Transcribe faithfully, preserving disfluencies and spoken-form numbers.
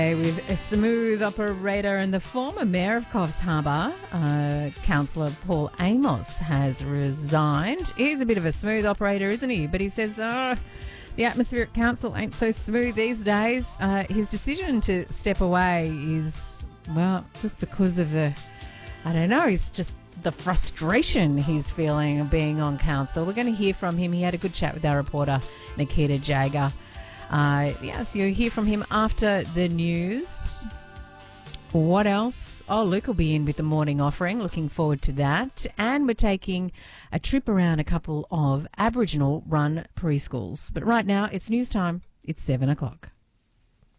today with a smooth operator and the former mayor of Coffs Harbour, uh, Councillor Paul Amos, has resigned. He's a bit of a smooth operator, isn't he? But he says, oh, the atmosphere at council ain't so smooth these days. Uh, his decision to step away is, well, just because of the, I don't know, it's just the frustration he's feeling of being on council. We're going to hear from him. He had a good chat with our reporter, Nikita Jager. Uh, yes, you'll hear from him after the news. What else? Oh, Luke will be in with the morning offering. Looking forward to that. And we're taking a trip around a couple of Aboriginal-run preschools. But right now, it's news time. It's seven o'clock.